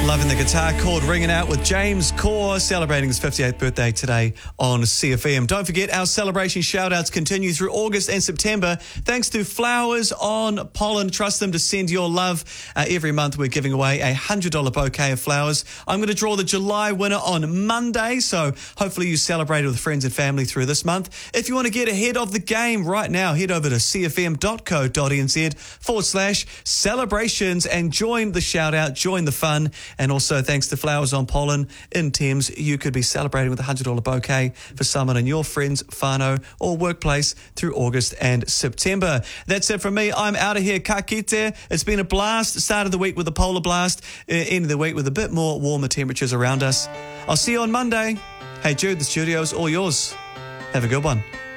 Loving the guitar chord ringing out with James Core celebrating his 58th birthday today on CFM. Don't forget, our celebration shout-outs continue through August and September. Thanks to Flowers on Pollen. Trust them to send your love. Every month we're giving away a $100 bouquet of flowers. I'm going to draw the July winner on Monday, so hopefully you celebrated with friends and family through this month. If you want to get ahead of the game right now, head over to cfm.co.nz/celebrations and join the shout-out, join the fun. And also, thanks to Flowers on Pollen in Thames, you could be celebrating with a $100 bouquet for someone in your friends, whānau or workplace through August and September. That's it from me. I'm out of here. Ka kite. It's been a blast. Start of the week with a polar blast. End of the week with a bit more warmer temperatures around us. I'll see you on Monday. Hey, Jude, the studio's all yours. Have a good one.